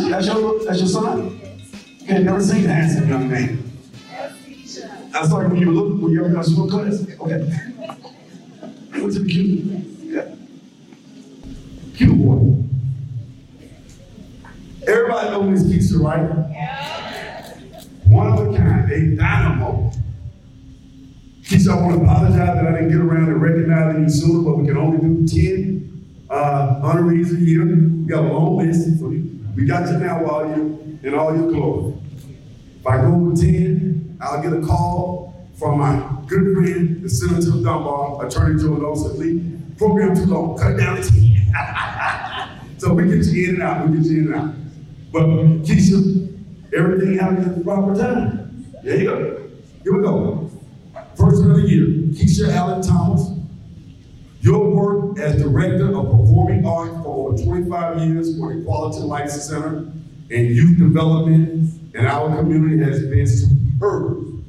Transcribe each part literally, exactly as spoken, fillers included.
that's your, that's your son? You had never seen a handsome young man. I started when you were little, when you were in school class. Okay. What's it cute? Yeah. Cute boy. Everybody knows Miss Keisha, right? Yeah. One of a kind, a dynamo. Keisha, I want to apologize that I didn't get around to recognizing you sooner, but we can only do ten uh, honorees a year. We got a long list, so we got you now while you're in all your glory. If I go with ten, I'll get a call from my good friend, the Senator of Dunbar, Attorney General said, Lee, program too long, cut it down to ten. So we get you in and out, we get you in and out. But Keisha, everything happens at the proper time. There you go. Here we go. First of the year, Keisha Allen Thomas. Your work as Director of Performing Arts for over twenty-five years for the Equality Life Center and Youth Development in our community has been superb.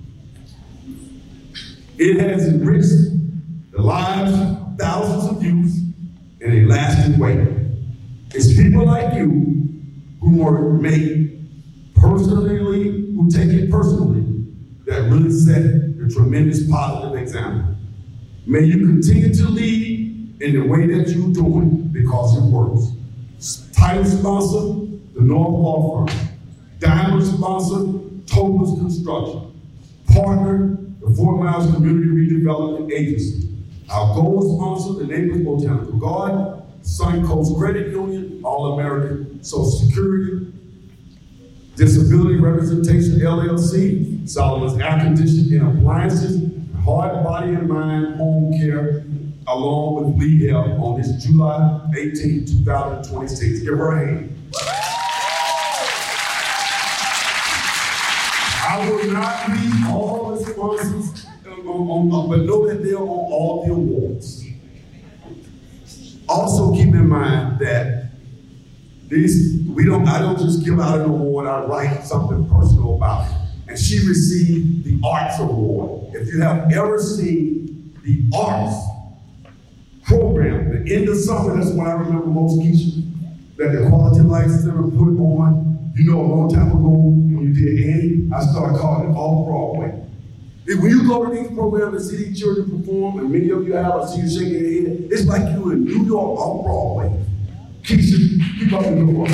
It has enriched the lives of thousands of youth in a lasting way. It's people like you who are made personally, who take it personally, that really set the tremendous positive example. May you continue to lead in the way that you're doing because it works. Title sponsor, the North Law Firm. Diamond sponsor, Tobler's Construction. Partner, the Fort Myers Community Redevelopment Agency. Our gold sponsor, the Naples Botanical Garden. Suncoast Credit Union, All-American Social Security. Disability Representation L L C, Solomon's Air Conditioning and Appliances, Heart, Body, and Mind Home Care, along with Lee Health on this July eighteenth, twenty twenty-six. Give her a hand. I will not read all the sponsors, um, um, um, but know that they're on all the awards. Also keep in mind that these, we don't, I don't just give out an award, I write something personal about it. And she received the Arts Award. If you have ever seen the Arts program, the end of summer, that's when I remember most, Keisha, that the Equality Life Center put on. You know, a long time ago, when you did Annie, I started calling it Off-Broadway. When you go to these programs and see these children perform, and many of you have, I see you shaking your head, it's like you in New York Off-Broadway. Keisha, keep up the good work.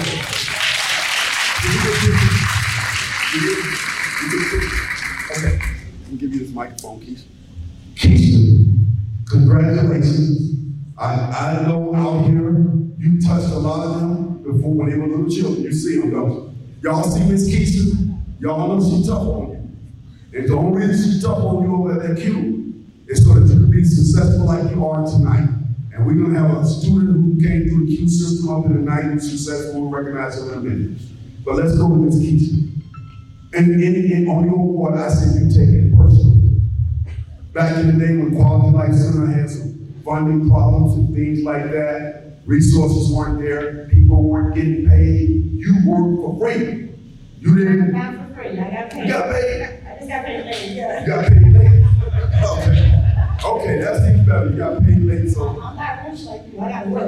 Okay, let me give you this microphone, Keisha. Keisha, congratulations. I, I know out here, you touched a lot of them before when they were little children. You see them, don't you? Y'all see Miss Keisha? Y'all know she's tough on you. And the only reason she's tough on you over at that Q is so that you can be successful like you are tonight. And we're gonna have a student who came through the Q system up in the night who's successful, we'll recognize her in a minute. But let's go with Miss Keisha. And, and, and on your award, I said you take it personally. Back in the day when Quality Life Center had some funding problems and things like that, resources weren't there, people weren't getting paid, you worked for free. You didn't. Not for free, I got paid. You got paid? I just got paid late, yeah. You got paid late? Okay. Okay, that's even better. You got paid late, so. I'm not rich like you, I got work.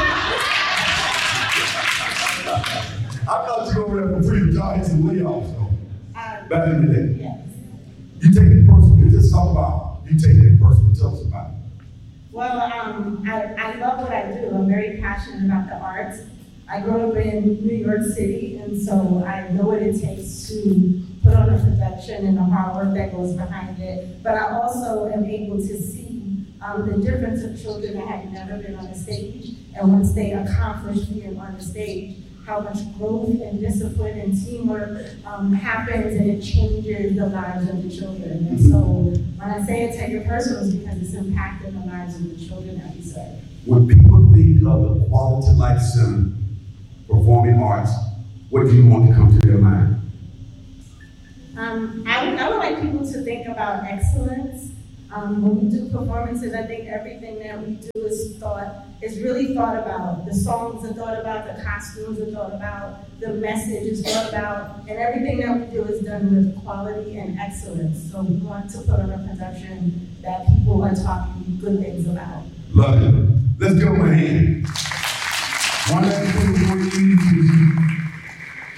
I thought you were over there for free, but y'all had some layoffs, though. Um, Back in the day. Yes. You take it personally. Just talk about you take it personally. Tell us about it. Well, um, I, I love what I do. I'm very passionate about the arts. I grew up in New York City, and so I know what it takes to put on a production and the hard work that goes behind it. But I also am able to see um, the difference of children that have never been on a stage, and once they accomplish being on the stage, how much growth and discipline and teamwork um, happens, and it changes the lives of the children. And so when I say it, take it personal, it's because it's impacting the lives of the children that we serve. When people think of the Quality Life Center, Performing Arts, what do you want to come to their mind? Um, I, would, I would like people to think about excellence. Um, when we do performances, I think everything that we do is thought, is really thought about. The songs are thought about, the costumes are thought about, the message is thought about, and everything that we do is done with quality and excellence. So we want to put on a production that people are talking good things about. Love it. Let's give them a hand. One last thing we want to use is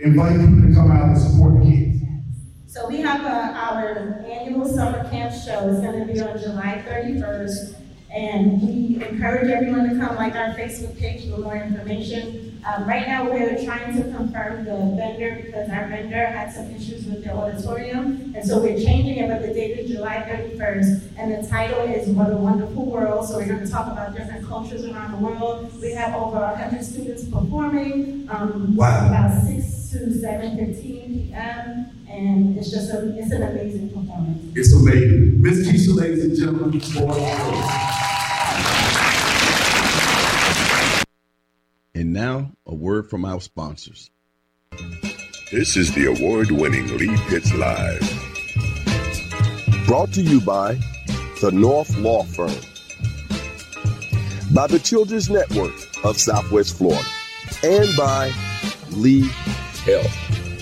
invite people to come out and support the kids? So we have uh, our annual summer camp show. It's going to be on July thirty-first. And we encourage everyone to come, like our Facebook page for more information. Um, right now, we're trying to confirm the vendor because our vendor had some issues with the auditorium. And so we're changing it, but the date is July thirty-first. And the title is What a Wonderful World. So we're going to talk about different cultures around the world. We have over one hundred students performing. Um, Wow. About six to seven fifteen p m And it's just a, it's an amazing performance. It's amazing. Miz Keisha, ladies and gentlemen, for our And now, a word from our sponsors. This is the award-winning Lee Pitts Live. Brought to you by the North Law Firm, by the Children's Network of Southwest Florida, and by Lee Health.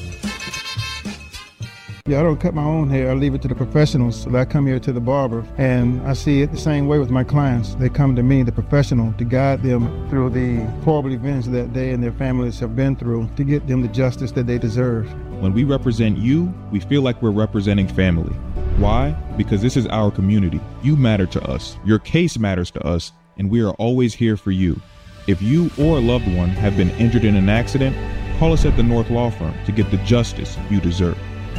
Yeah, I don't cut my own hair. I leave it to the professionals. So I come here to the barber, and I see it the same way with my clients. They come to me, the professional, to guide them through the horrible events that they and their families have been through, to get them the justice that they deserve. When we represent you, we feel like we're representing family. Why? Because this is our community. You matter to us. Your case matters to us, and we are always here for you. If you or a loved one have been injured in an accident, call us at the North Law Firm to get the justice you deserve.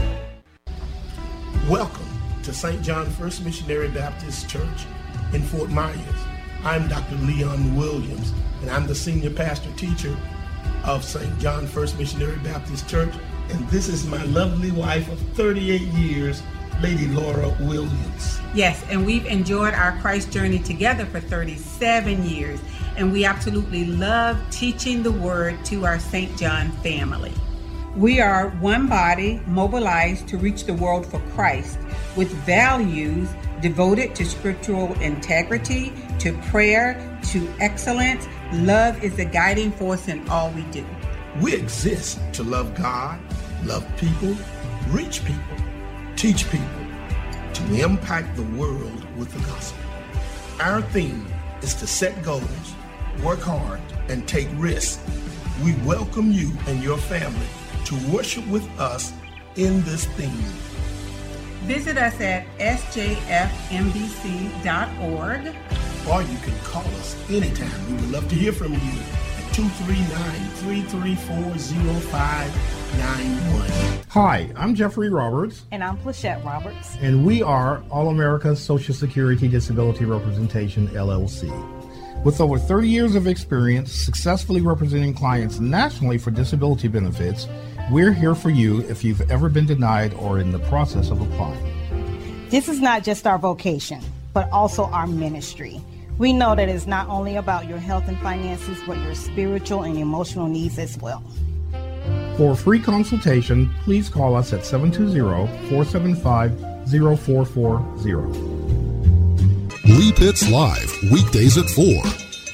Welcome to Saint John First Missionary Baptist Church in Fort Myers. I'm Doctor Leon Williams, and I'm the senior pastor teacher of Saint John First Missionary Baptist Church, and this is my lovely wife of thirty-eight years, Lady Laura Williams. Yes, and we've enjoyed our Christ journey together for thirty-seven years, and we absolutely love teaching the Word to our Saint John family. We are one body mobilized to reach the world for Christ with values devoted to scriptural integrity, to prayer, to excellence. Love is the guiding force in all we do. We exist to love God, love people, reach people, teach people, to impact the world with the gospel. Our theme is to set goals, work hard, and take risks. We welcome you and your family to worship with us in this theme. Visit us at s j f m b c dot org. Or you can call us anytime. We would love to hear from you at two three nine, three three four, zero five nine one. Hi, I'm Jeffrey Roberts. And I'm Plachette Roberts. And we are All America Social Security Disability Representation, L L C. With over thirty years of experience successfully representing clients nationally for disability benefits, we're here for you if you've ever been denied or in the process of applying. This is not just our vocation, but also our ministry. We know that it's not only about your health and finances, but your spiritual and emotional needs as well. For a free consultation, please call us at seven two zero, four seven five, zero four four zero. Lee Pitts Live, weekdays at four.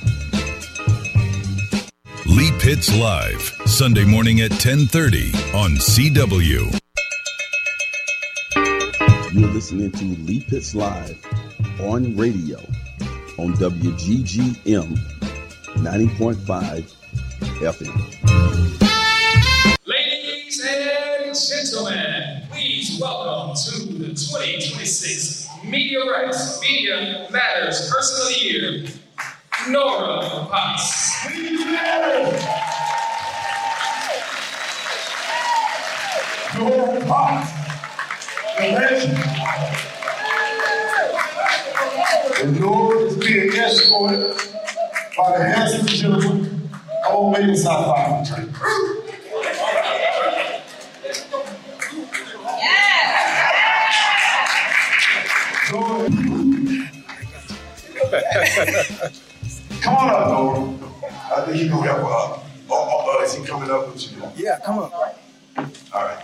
Lee Pitts Live, Sunday morning at ten thirty on C W. You're listening to Lee Pitts Live on radio on W G G M ninety point five F M. Ladies and gentlemen, please welcome to the twenty twenty-six Media Rights, Media Matters Person of the Year, Nora Potts. Nora Potts, the legend. And Nora is being escorted by the handsome gentleman of Old Lady South Florida train. Come on up, Nora. I think you're gonna help her up. Oh, oh, is he coming up with you? Yeah, come on. All right.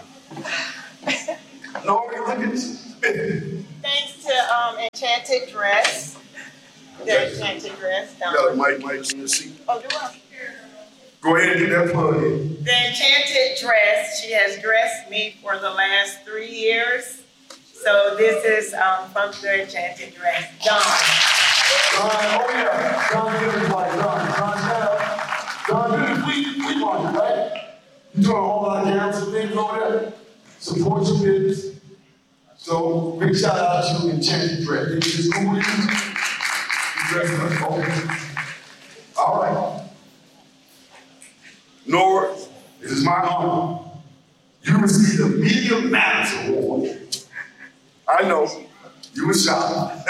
Nora, look at this. Thanks to um, Enchanted Dress. Their Enchanted Dress. You got a mic, mic in your seat. Oh, do I? Go ahead and get that plug in. The Enchanted Dress, she has dressed me for the last three years. So this is um, from the Enchanted Dress. John. John, oh yeah. John, give his wife. John, John, shout out. John, we, we want you, right? You doing a whole lot of support your business. So big shout out to you and Enchanted Dress. This is cool. Okay. All right. Nora, it is my honor. You received the Media Matters Award. I know, you were shocked.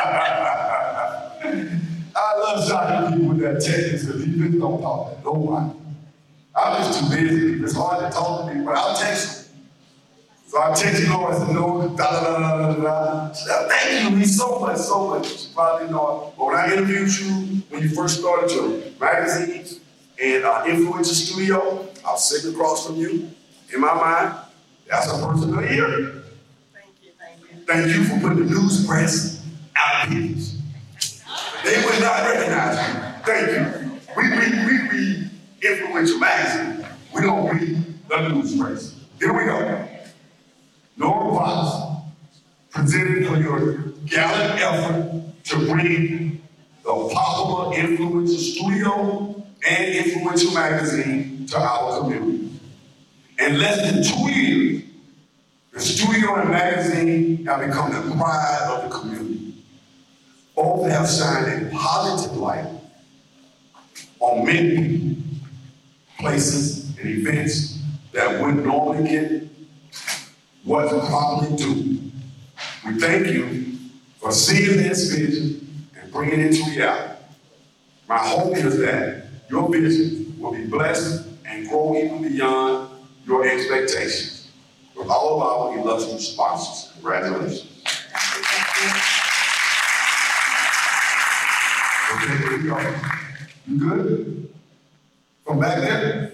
I love shocking people with that text because these people don't talk to nobody. I'm just too busy. It's hard to talk to me, but I'll text you. So I text you, Lord, I said, no, da da da da da da. She said, thank you, me so much, so much. She probably know. But when I interviewed you, when you first started your magazines and uh, Influencer Studio, I was sitting across from you. In my mind, that's a person of the year. Thank you, thank you. Thank you for putting the news press out of business. They would not recognize you. Thank you. We read, we read Influential Magazine. We don't read the news press. Here we go. Nora Potts, presented for your gallant effort to bring the popular Influencer Studio and Influential Magazine to our community. In less than two years, the studio and magazine have become the pride of the community. Both have shined a positive light on many people, places, and events that wouldn't normally get what's properly due. We thank you for seeing this vision and bringing it to reality. My hope is that your vision will be blessed and grow even beyond your expectations. With all of our illustrious sponsors, congratulations. Okay, here we go. You good? From back there?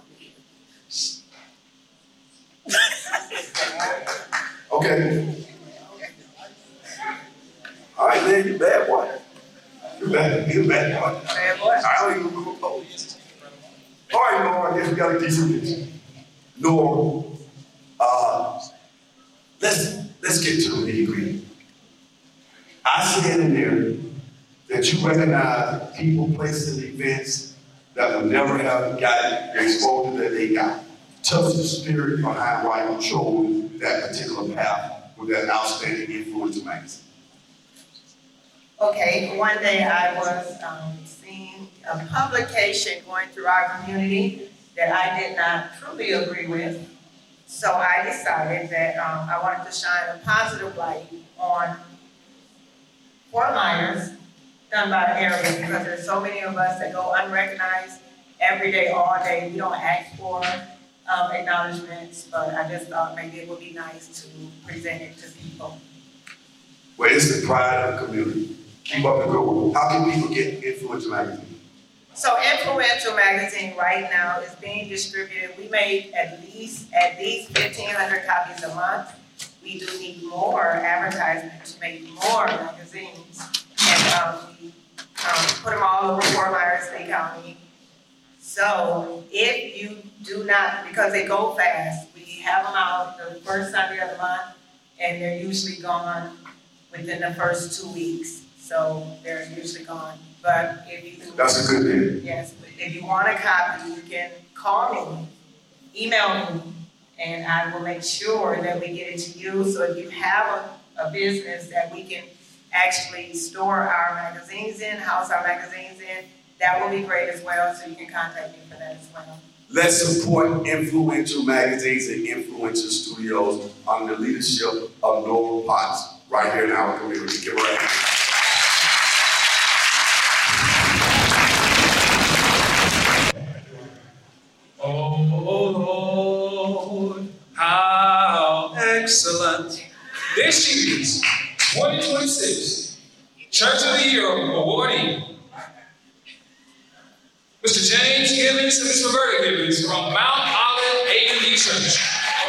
Okay. All right, man, you bad boy. You bad, you bad boy. Bad boy. I don't even know who told. All right, Lord, I guess we got a decent picture. Nora, uh, let's let's get to the nitty-gritty. I said in there that you recognize people, places, and events that would never have gotten the exposure that they got. Tell us the spirit behind why you chose that particular path with that outstanding Influencer Magazine. Okay, one day I was um, seeing a publication going through our community that I did not truly agree with. So I decided that um, I wanted to shine a positive light on Fort Myers, Dunbar area, because there's so many of us that go unrecognized every day, all day. We don't ask for um, acknowledgments, but I just thought maybe it would be nice to present it to people. Well, it's the pride of the community. Keep up the good work. How can people get Influencer Magazine? So Influential Magazine right now is being distributed. We make at least at least fifteen hundred copies a month. We do need more advertisement to make more magazines. And um, we um, put them all over Fort Myers, Lee County. So if you do not, because they go fast, we have them out the first Sunday of the month, and they're usually gone within the first two weeks. So they're usually gone. But if you That's a good thing. Yes, if you want a copy, you can call me, email me, and I will make sure that we get it to you. So if you have a, a business that we can actually store our magazines in, house our magazines in, that will be great as well. So you can contact me for that as well. Let's support Influential Magazines and Influential Studios under the leadership of Nora Potts right here in our community. Give her a hand. Oh Lord, how excellent. This year's twenty twenty-six Church of the Year awardee, Mister James Gibbons and Mister Roberta Gibbons from Mount Olive A M E Church.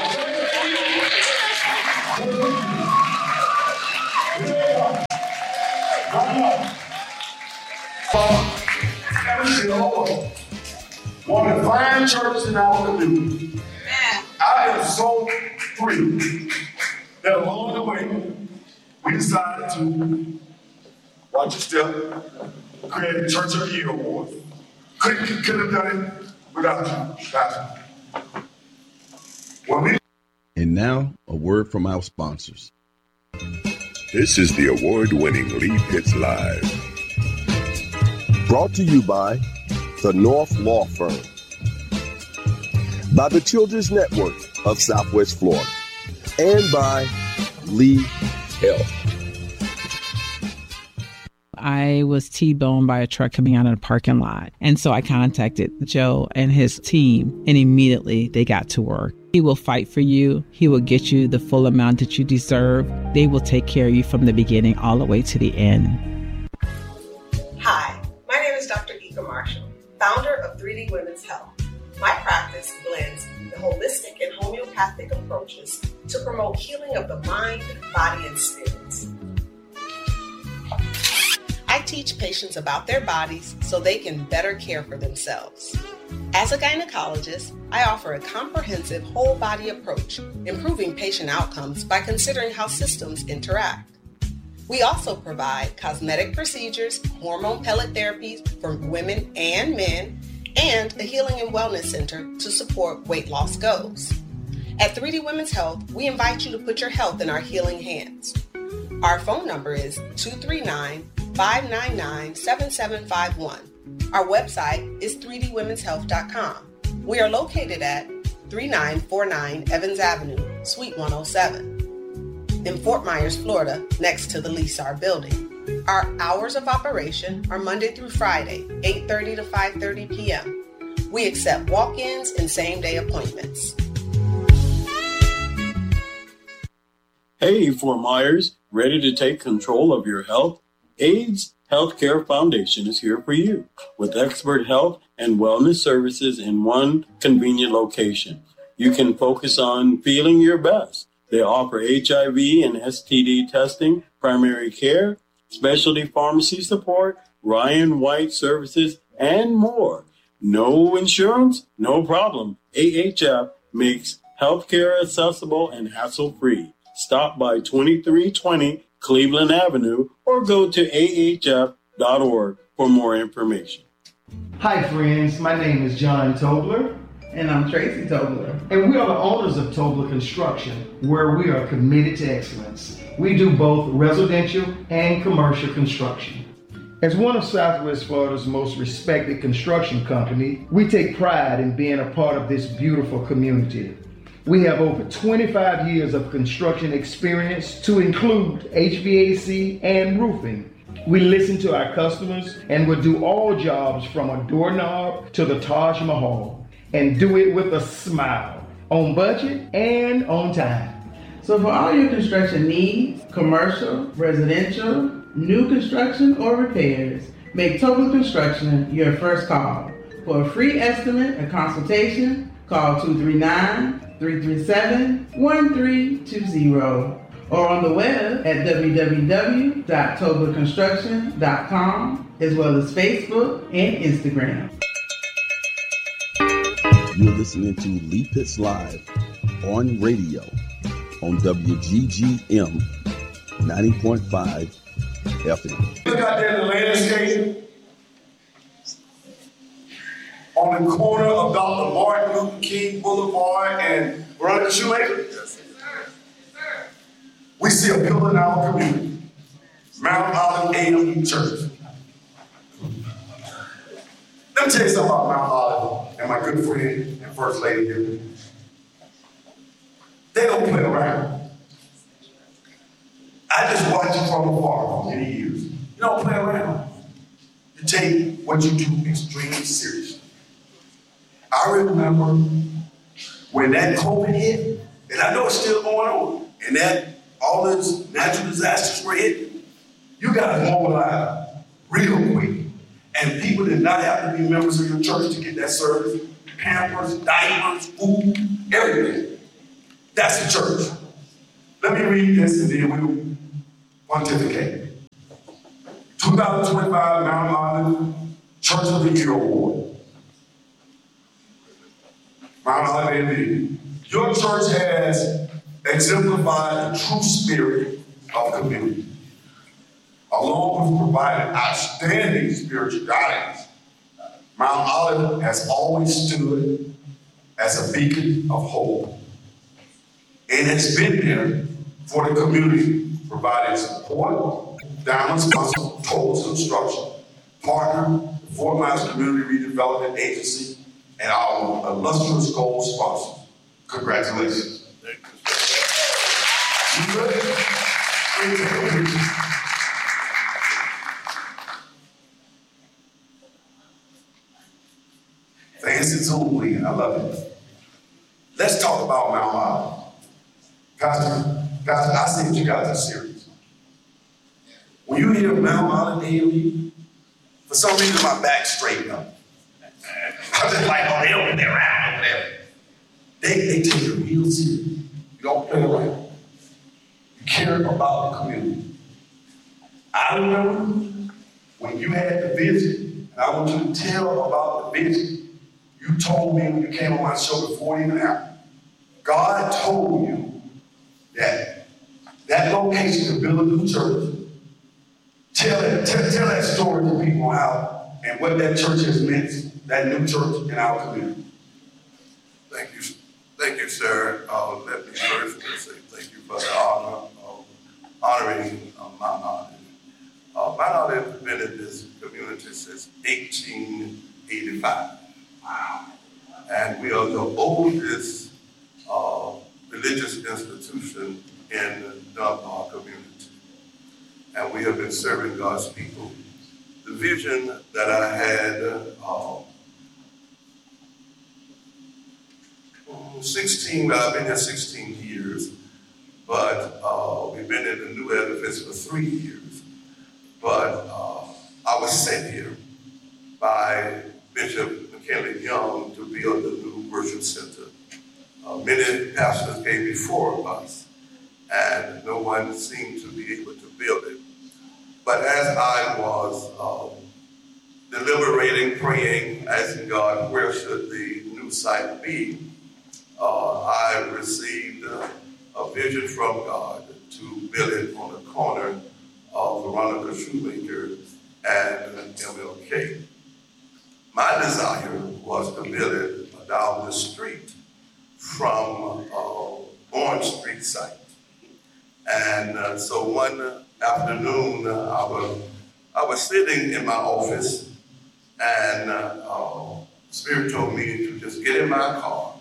One of the fine churches in our community. I am so thrilled that along the way, we decided to, watch your step, create a Church of the Year Award. Couldn't, couldn't have done it without you, Pastor. When we And And now, a word from our sponsors. This is the award-winning Lee Pitts Live. Brought to you by the North Law Firm, by the Children's Network of Southwest Florida, and by Lee Health. I was T-boned by a truck coming out of the parking lot. And so I contacted Joe and his team, and immediately they got to work. He will fight for you. He will get you the full amount that you deserve. They will take care of you from the beginning all the way to the end. Hi, my name is Doctor Ika Marshall, founder of three D Women's Health. My practice blends the holistic and homeopathic approaches to promote healing of the mind, body, and spirit. I teach patients about their bodies so they can better care for themselves. As a gynecologist, I offer a comprehensive whole body approach, improving patient outcomes by considering how systems interact. We also provide cosmetic procedures, hormone pellet therapies for women and men, and a healing and wellness center to support weight loss goals. At three D Women's Health, we invite you to put your health in our healing hands. Our phone number is two three nine, five nine nine, seven seven five one. Our website is three d women's health dot com. We are located at thirty-nine forty-nine Evans Avenue, Suite one oh seven, in Fort Myers, Florida, next to the Lysar building. Our hours of operation are Monday through Friday, eight thirty to five thirty p.m. We accept walk-ins and same-day appointments. Hey, Fort Myers, ready to take control of your health? AIDS Healthcare Foundation is here for you with expert health and wellness services in one convenient location. You can focus on feeling your best. They offer H I V and S T D testing, primary care, specialty pharmacy support, Ryan White services, and more. No insurance? No problem. A H F makes healthcare accessible and hassle-free. Stop by twenty-three twenty Cleveland Avenue or go to A H F dot org for more information. Hi friends, my name is John Tobler. And I'm Tracy Tobler. And we are the owners of Tobler Construction, where we are committed to excellence. We do both residential and commercial construction. As one of Southwest Florida's most respected construction company, we take pride in being a part of this beautiful community. We have over twenty-five years of construction experience to include H V A C and roofing. We listen to our customers and will do all jobs from a doorknob to the Taj Mahal and do it with a smile, on budget and on time. So for all your construction needs, commercial, residential, new construction, or repairs, make Tobler Construction your first call. For a free estimate and consultation, call two three nine, three three seven, one three two zero or on the web at w w w dot tobler construction dot com as well as Facebook and Instagram. You're listening to Lee Pitts Live on radio on W G G M ninety point five F M. Look out there in the landscape on the corner of Doctor Martin Luther King Boulevard and Veronica Shoemaker. We see a pillar in our community, Mount Olive A M E Church. Let me tell you something about Mount Olive and my good friend and First Lady here. They don't play around. I just watched you from afar for many years. You don't play around. You take what you do extremely seriously. I remember when that COVID hit, and I know it's still going on, and that all those natural disasters were hitting, you got to mobilize real quick. And people did not have to be members of your church to get that service. Pampers, diapers, food, everything. That's the church. Let me read this and then we'll pontificate. twenty twenty-five Mount Olive Church of the Year Award. Mount Olive A M E. Your church has exemplified the true spirit of community, along with providing outstanding spiritual guidance. Mount Olive has always stood as a beacon of hope and has been there for the community, providing support, down responsible, total construction, partner, the Fort Myers Community Redevelopment Agency, and our illustrious gold sponsors. Congratulations. You ready? Fancy Zoom lead, I love it. Let's talk about Mount Olive. Pastor, Pastor, I see what you guys are serious. When you hear Mount Olive A M E, for some reason my back straightened up. I'm just like, oh, they over there, right over there. They, they take it real serious. You don't play around. You care about the community. I remember when you had the vision, and I want you to tell about the vision. You told me when you came on my show before it even happened. God told you that that location to build a new church. Tell that, tell, tell that story to people how and what that church has meant, that new church in our community. Thank you, thank you, sir. Uh, let me first say thank you for the honor of honoring uh, Mount Olive. Uh, Mount Olive has been in this community since eighteen eighty-five. Wow. And we are the oldest uh, religious institution in the Dunbar community. And we have been serving God's people. The vision that I had uh, sixteen, I've been here sixteen years, but uh, we've been in the new edifice for three years. But uh, I was sent here by Bishop McKinley Young to build the new worship center. Uh, many pastors came before us, and no one seemed to be able to build it. But as I was um, deliberating, praying, asking God, where should the new site be, uh, I received uh, a vision from God to build it on the corner of Veronica Shoemaker and M L K. My desire was to build it down the street from uh, Orange Street site. And uh, so one afternoon, uh, I, was, I was sitting in my office, and uh, uh, Spirit told me to just get in my car,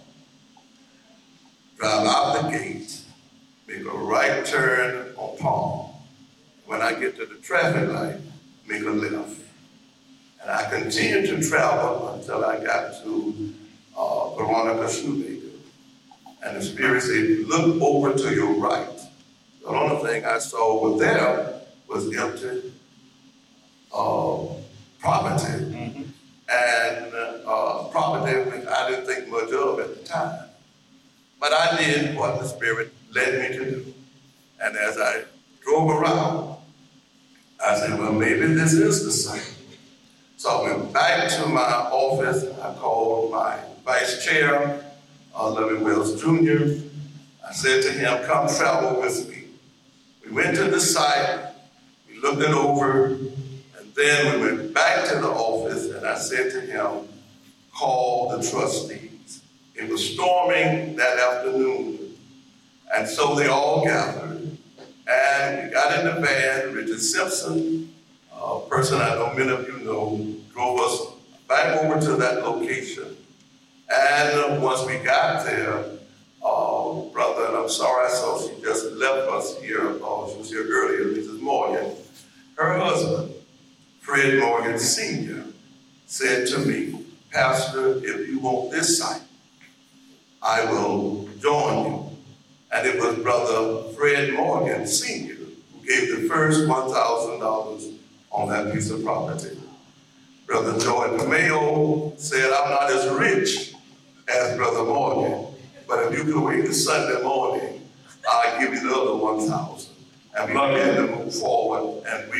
drive out the gate, make a right turn on Palm. When I get to the traffic light, make a left. And I continued to travel until I got to uh, Veronica Shoemaker. And the Spirit said, look over to your right. The only thing I saw over there was empty uh, property. Mm-hmm. And uh, property which I didn't think much of at the time. But I did what the Spirit led me to do. And as I drove around, I said, well, maybe this is the site. So I went back to my office. I called my vice chair, uh, Levin Wells Junior I said to him, come travel with me. We went to the site, we looked it over, and then we went back to the office, and I said to him, call the trustees. It was storming that afternoon, and so they all gathered, and we got in the van. Richard Simpson, a person I know many of you know, drove us back over to that location. And once we got there, uh, brother, and I'm sorry, I saw she just left us here, uh, she was here earlier, Missus Morgan. Her husband, Fred Morgan Senior, said to me, Pastor, if you want this site, I will join you. And it was Brother Fred Morgan Senior who gave the first one thousand dollars on that piece of property. Brother Joey DeMayo said, I'm not as rich as Brother Morgan, but if you could wait to Sunday